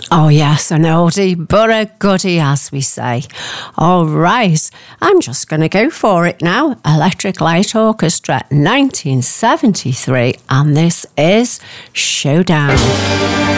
Oh yes, an oldie but a goodie, as we say. All right, I'm just going to go for it now. Electric Light Orchestra, 1973, and this is Showdown.